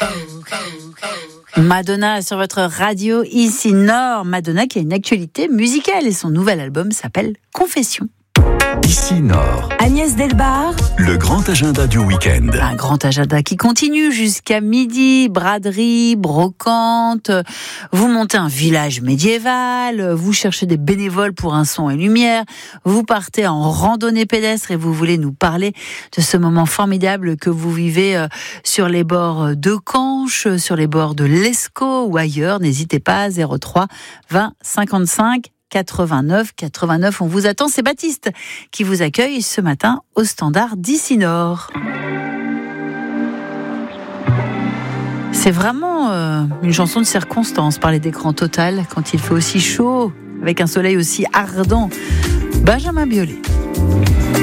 Madonna sur votre radio ici Nord. Madonna qui a une actualité musicale et son nouvel album s'appelle Confession. Ici Nord. Agnès Delbar. Le grand agenda du week-end. Un grand agenda qui continue jusqu'à midi. Braderie, brocante. Vous montez un village médiéval. Vous cherchez des bénévoles pour un son et lumière. Vous partez en randonnée pédestre et vous voulez nous parler de ce moment formidable que vous vivez sur les bords de Canche, sur les bords de l'Escaut ou ailleurs. N'hésitez pas, 03 20 55 89 89. On vous attend. C'est Baptiste qui vous accueille ce matin au standard d'Ici Nord. C'est vraiment une chanson de circonstance, parler d'écran total quand il fait aussi chaud, avec un soleil aussi ardent. Benjamin Biolay.